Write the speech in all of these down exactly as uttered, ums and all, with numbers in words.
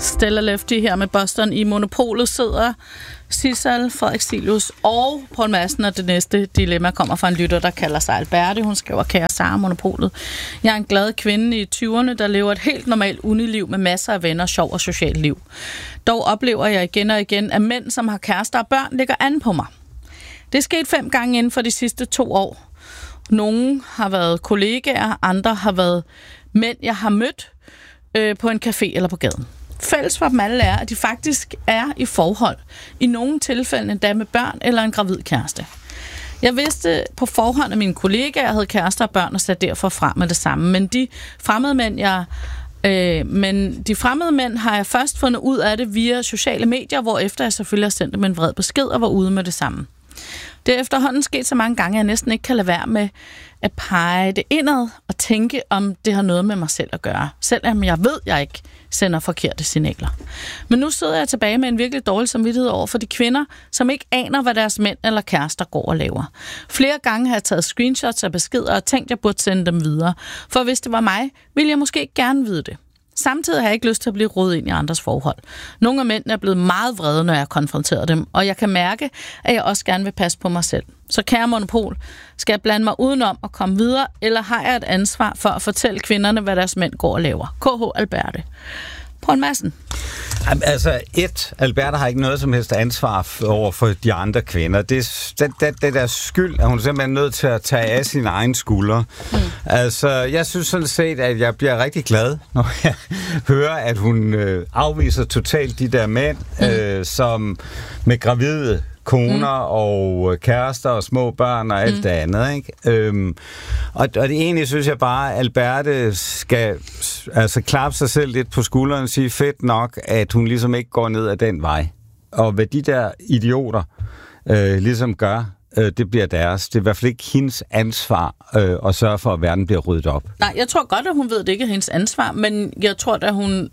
Stella Lefty her med Boston. I Monopolet sidder Sissel, Frederik Stilius og Poul Madsen, og det næste dilemma kommer fra en lytter, der kalder sig Alberte. Hun skriver, kære Sara, Monopolet. Jeg er en glad kvinde i tyverne, der lever et helt normalt uniliv med masser af venner, sjov og socialt liv. Dog oplever jeg igen og igen, at mænd, som har kærester og børn, lægger an på mig. Det er sket fem gange inden for de sidste to år. Nogle har været kollegaer, andre har været mænd, jeg har mødt øh, på en café eller på gaden. Fælles for dem alle er, at de faktisk er i forhold. I nogle tilfælde endda med børn eller en gravid kæreste. Jeg vidste på forhånd, at mine kollegaer havde kærester og børn og satte derfor frem med det samme. Men de fremmede mænd, jeg, øh, men de fremmede mænd har jeg først fundet ud af det via sociale medier, hvor efter jeg selvfølgelig har sendt dem en vred besked og var ude med det samme. Det er efterhånden sket så mange gange, at jeg næsten ikke kan lade være med at pege det indad og tænke, om det har noget med mig selv at gøre. Selvom jeg ved, at jeg ikke sender forkerte signaler. Men nu sidder jeg tilbage med en virkelig dårlig samvittighed over for de kvinder, som ikke aner, hvad deres mænd eller kærester går og laver. Flere gange har jeg taget screenshots af beskeder og tænkt, at jeg burde sende dem videre. For hvis det var mig, ville jeg måske gerne vide det. Samtidig har jeg ikke lyst til at blive rodet ind i andres forhold. Nogle af mændene er blevet meget vrede, når jeg konfronterer dem, og jeg kan mærke, at jeg også gerne vil passe på mig selv. Så kære Monopol, skal jeg blande mig udenom og komme videre, eller har jeg et ansvar for at fortælle kvinderne, hvad deres mænd går og laver? K H. Alberte. Poul Madsen. Altså, et, Alberte har ikke noget som helst ansvar over for de andre kvinder. Det, det, det, det der skyld, at hun simpelthen nødt til at tage af sine egne skuldre. Mm. Altså, jeg synes sådan set, at jeg bliver rigtig glad, når jeg hører, at hun øh, afviser totalt de der mænd, mm. øh, som med gravide koner mm. og kærester og små børn og alt mm. det andet, ikke? Øhm, og, og det egentlig synes jeg bare, at Alberte skal altså klappe sig selv lidt på skulderen og sige, fedt nok, at hun ligesom ikke går ned ad den vej. Og hvad de der idioter øh, ligesom gør, øh, det bliver deres. Det er i hvert fald ikke hendes ansvar øh, at sørge for, at verden bliver ryddet op. Nej, jeg tror godt, at hun ved, at det ikke er hendes ansvar, men jeg tror, at hun...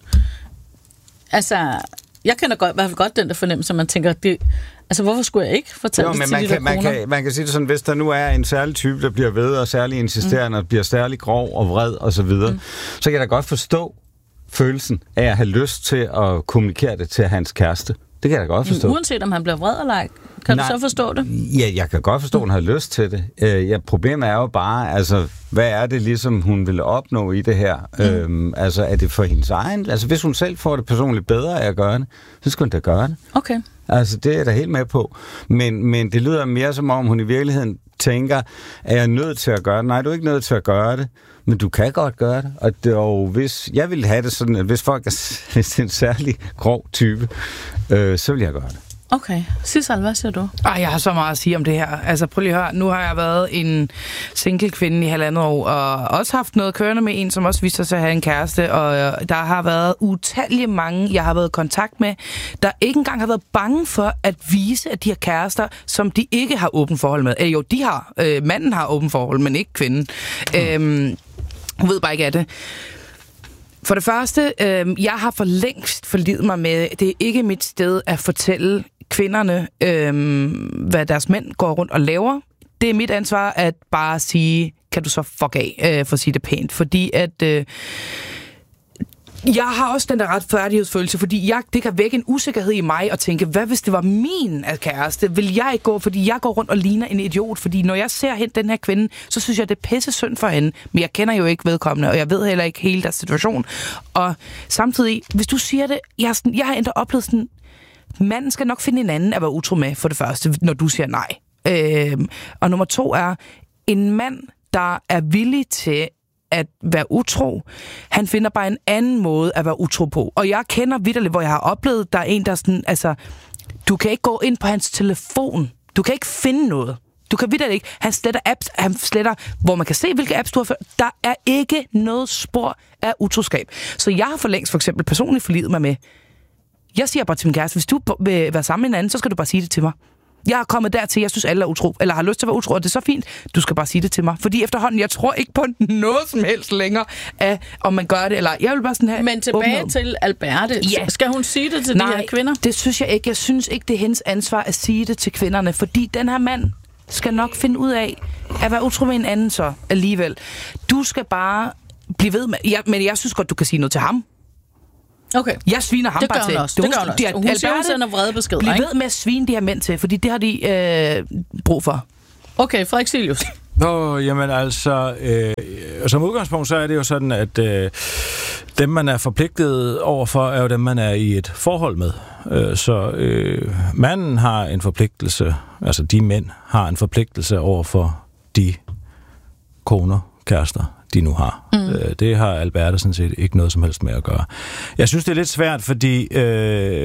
Altså... Jeg kender godt, i hvert fald godt den der fornemmelse, at man tænker, det, altså hvorfor skulle jeg ikke fortælle jo, det til man de kan, der man kan, man kan sige det sådan, hvis der nu er en særlig type, der bliver ved og særlig insisterende, mm. og bliver særlig grov og vred og så videre, mm. så kan jeg da godt forstå følelsen af at have lyst til at kommunikere det til hans kæreste. Det kan jeg da godt forstå. Men uanset om han bliver vred eller ej, kan Nej, du så forstå det? Ja, jeg kan godt forstå, at hun har lyst til det. Øh, ja, problemet er jo bare, altså, hvad er det ligesom, hun vil opnå i det her? Mm. Øhm, altså, er det for hendes egen? Altså, hvis hun selv får det personligt bedre af at gøre det, så skal hun da gøre det. Okay. Altså, det er jeg da helt med på. Men, men det lyder mere som om, hun i virkeligheden tænker, er jeg nødt til at gøre det? Nej, du er ikke nødt til at gøre det. Men du kan godt gøre det. Og, det, og hvis jeg ville have det sådan, at hvis folk er, hvis er en særlig grov type, øh, så vil jeg gøre det. Okay. Sissel, hvad siger du? Ej, jeg har så meget at sige om det her. Altså, prøv lige at høre. Nu har jeg været en single kvinde i halvandet år, og også haft noget kørende med en, som også viste sig at have en kæreste, og der har været utallige mange, jeg har været i kontakt med, der ikke engang har været bange for at vise, at de har kærester, som de ikke har åbent forhold med. Eller jo, de har. Øh, manden har åbent forhold, men ikke kvinden. Mm. Øhm, hun ved bare ikke af det. For det første, øh, jeg har for længst forlidet mig med, det er ikke mit sted at fortælle kvinderne, øh, hvad deres mænd går rundt og laver. Det er mit ansvar at bare sige, kan du så fuck af, øh, for at sige det pænt. Fordi at... Øh, jeg har også den der retfærdighedsfølelse, fordi jeg, det kan vække en usikkerhed i mig og tænke, hvad hvis det var min kæreste? Vil jeg ikke gå, fordi jeg går rundt og ligner en idiot? Fordi når jeg ser hen den her kvinde, så synes jeg, det er pisse synd for hende. Men jeg kender jo ikke vedkommende, og jeg ved heller ikke hele deres situation. Og samtidig, hvis du siger det, jeg, sådan, jeg har endda oplevet sådan, manden skal nok finde en anden at være utro med, for det første, når du siger nej. Øhm, og nummer to er, en mand, der er villig til at være utro, han finder bare en anden måde at være utro på. Og jeg kender vitterligt, hvor jeg har oplevet, der er en, der sådan, altså, du kan ikke gå ind på hans telefon. Du kan ikke finde noget. Du kan vitterligt ikke. Han sletter apps, han sletter, hvor man kan se, hvilke apps du har ført. Der er ikke noget spor af utroskab. Så jeg har for længst for eksempel personligt forlidet mig med, jeg siger bare til min kæreste, hvis du vil være sammen med en anden, så skal du bare sige det til mig. Jeg er kommet dertil, jeg synes alle er utro, eller har lyst til at være utro, og det er så fint, du skal bare sige det til mig. Fordi efterhånden, jeg tror ikke på noget som helst længere, af, om man gør det, eller jeg vil bare sådan have... Men tilbage åbenhed. Til Alberte, ja. Skal hun sige det til Nej, de her kvinder? Det synes jeg ikke. Jeg synes ikke, det er hendes ansvar at sige det til kvinderne, fordi den her mand skal nok finde ud af at være utro med en anden så alligevel. Du skal bare blive ved med... Ja, men jeg synes godt, du kan sige noget til ham. Okay. Jeg sviner ham det bare gør til. Hun også. Det gør hun også. Hun Alberte, siger, hun sender vrede beskeder, bliver ikke? ved med at svine de her mænd til, fordi det har de øh, brug for. Okay, Frederik Stilius. Nå, jamen altså, øh, som udgangspunkt, så er det jo sådan, at øh, dem, man er forpligtet overfor, er jo dem, man er i et forhold med. Øh, så øh, manden har en forpligtelse, altså de mænd har en forpligtelse overfor de koner, kærester, de nu har. Mm. Øh, det har Alberte sådan set ikke noget som helst med at gøre. Jeg synes, det er lidt svært, fordi øh,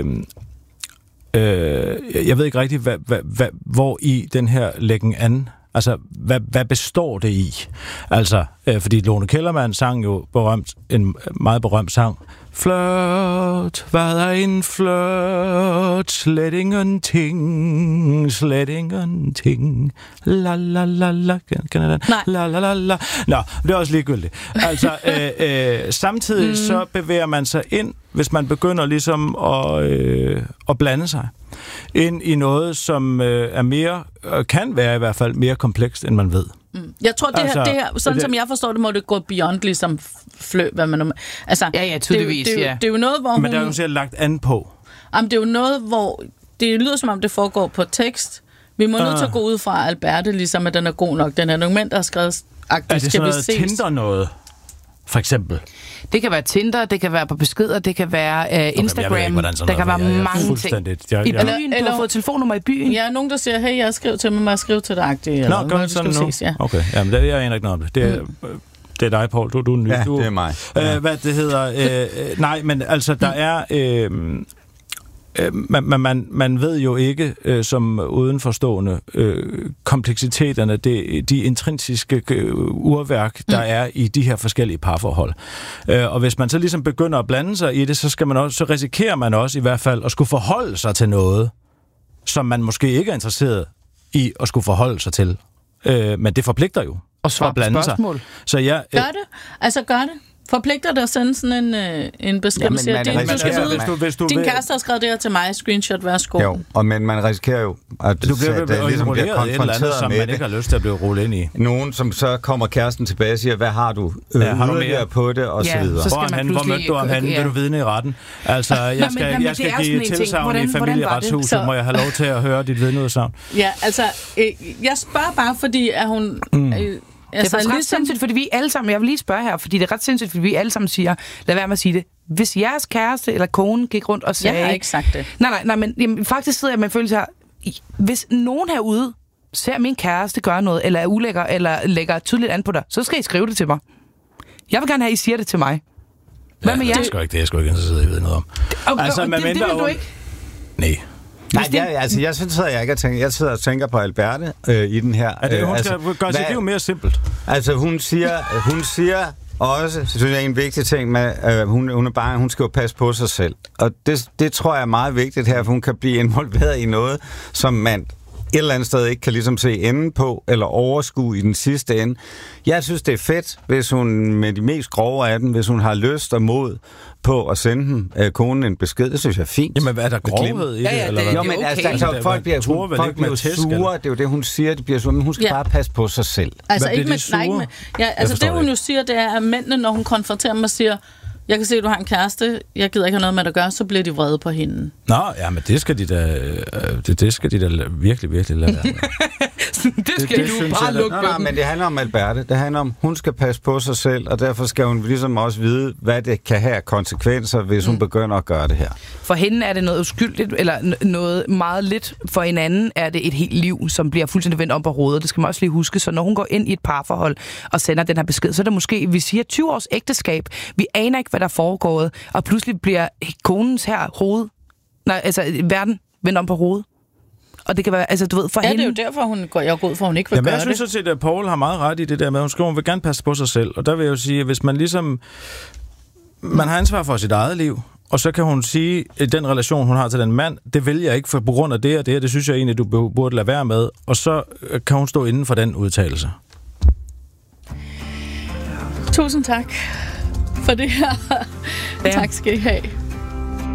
øh, jeg ved ikke rigtigt, hvad, hvad, hvad, hvor i den her læggen an. Altså, hvad, hvad består det i? Altså, øh, fordi Lone Kellermann sang jo berømt, en meget berømt sang. Flirt, hvad er en flirt? Slet ingenting, slet ingenting. La la la la, kan jeg den? La la la la. Nå, det er også ligegyldigt. Altså, øh, øh, samtidig mm. så bevæger man sig ind, hvis man begynder ligesom at, øh, at blande sig ind i noget, som øh, er mere, øh, kan være i hvert fald mere komplekst, end man ved. Mm. Jeg tror, det, altså, her, det her, sådan det, som jeg forstår det, må det gå beyond ligesom flø, hvad man... Altså, ja, ja, tydeligvis, det, det, ja. Det, det er jo noget, hvor Men hun... der er jo sikkert lagt an på. Jamen, det er jo noget, hvor... Det lyder som om, det foregår på tekst. Vi må uh. nødt til at gå ud fra Alberte, ligesom at den er god nok. Den er nogle mænd, der har skrevet... Er det sådan noget Tinder noget, for eksempel? Det kan være Tinder, det kan være på beskeder, det kan være uh, Instagram, okay, ikke, der kan være jeg, mange ting. Jeg, jeg, I byen, eller, du har fået telefonnummer i byen. Ja, nogen, der siger, hey, jeg skriver til mig, må jeg skrive til dig. Nå, gør det sådan nu? Ses, ja. Okay, jamen, det er jeg ikke noget om det. Det er, mm. det er dig, Poul. Du, du er ny. Ja, du, det er mig. Øh, hvad det hedder... Øh, nej, men altså, der er... Øh, Man, man, man ved jo ikke, øh, som udenforstående, øh, kompleksiteterne, det, de intrinsiske øh, urværk, der mm. er i de her forskellige parforhold. Øh, og hvis man så ligesom begynder at blande sig i det, så, skal man også, så risikerer man også i hvert fald at skulle forholde sig til noget, som man måske ikke er interesseret i at skulle forholde sig til. Øh, men det forpligter jo og svare på spørgsmål. Sig. Så jeg, øh, gør det? Altså gør det? Forpligter dig at sende sådan en, øh, en besked, ja, siger, din, risikerer, hvis du, hvis du din kæreste har skrevet det her til mig, screenshot, værsgo. Jo, og men man risikerer jo, at du bliver, at, at, ligesom bliver konfronteret som med man ikke har lyst til at blive rullet ind i. Nogen, som så kommer kæresten tilbage og siger, hvad har du? Øh, ja, har du mere på det, og ja, så videre. Så hvor han, hvor mødte du ham henne? Ja. Vil du vidne i retten? Altså, jeg skal, jamen, jeg skal give tilsagn i familieretshuset. Må jeg have lov til at høre dit vidneudsagn? Ja, altså, øh, jeg spørger bare, fordi at hun... Mm. Øh, Altså, det er ret ligesom... sindssygt, fordi vi alle sammen, jeg vil lige spørge her, fordi det er ret sindssygt, fordi vi alle sammen siger, lad være med at sige det. Hvis jeres kæreste eller kone gik rundt og sagde... Jeg har ikke sagt det. Nej, nej, nej, men jamen, faktisk sidder jeg med en følelse her, hvis nogen herude ser min kæreste gøre noget, eller er ulækker, eller lægger tydeligt an på dig, så skal I skrive det til mig. Jeg vil gerne have, at I siger det til mig. Hvad ja, med jer? Det er sgu ikke det, jeg sgu ikke interesseret i at vide noget om. Okay, altså, det, det vil du ikke? Nej. Nej, jeg, altså, jeg synes, at jeg ikke tænker, jeg sidder og tænker på Alberte øh, i den her. Ja, det, hun skal altså, gøre sit liv mere simpelt. Altså, hun siger, hun siger også, så synes jeg, en vigtig ting med, øh, hun, hun er bare, hun skal jo passe på sig selv. Og det, det tror jeg er meget vigtigt her, for hun kan blive involveret i noget, som man et eller andet sted ikke kan ligesom se enden på, eller overskue i den sidste ende. Jeg synes, det er fedt, hvis hun med de mest grove af dem, hvis hun har lyst og mod på at sende dem, øh, konen en besked. Det synes jeg er fint. Jamen, hvad er der grovhed i det? Ja, ja, eller det, hvad? det er okay. Jo, men altså, altså, folk bliver, hun, folk bliver sure, det er jo det, hun siger, det bliver sure, men hun skal ja. bare passe på sig selv. Altså, ikke med, nej, ikke med, ja, altså det, hun jo siger, det er, at mændene, når hun konfronterer dem og siger, jeg kan se, at du har en kæreste, jeg gider ikke have noget med at gøre, så bliver de vrede på hende. Nå, ja, men det skal de da, det, det skal de da virkelig, virkelig lade være. det skal det, du bare lukke. Nej, nej, men det handler om Alberte. Det handler om, hun skal passe på sig selv, og derfor skal hun ligesom også vide, hvad det kan have konsekvenser, hvis hun mm. begynder at gøre det her. For hende er det noget uskyldigt, eller noget meget lidt. For en anden er det et helt liv, som bliver fuldstændig vendt om på hovedet. Det skal man også lige huske. Så når hun går ind i et parforhold og sender den her besked, så er det måske, vi siger tyve års ægteskab. Vi aner ikke, hvad der er foregået, og pludselig bliver konens her hoved, nej, altså verden vendt om på hovedet. Og det kan være, altså du ved, for ja, hende... det er jo derfor, hun går, jeg går ud for, hun ikke vil Jamen, gøre jeg synes det. at, at Poul har meget ret i det der med, at hun skriver, hun vil gerne passe på sig selv. Og der vil jeg jo sige, at hvis man ligesom... Man har ansvar for sit eget liv, og så kan hun sige, at den relation, hun har til den mand, det vil jeg ikke, for på grund af det og det, det synes jeg egentlig, du burde lade være med. Og så kan hun stå inden for den udtalelse. Tusind tak for det her. Ja. Tak skal I have.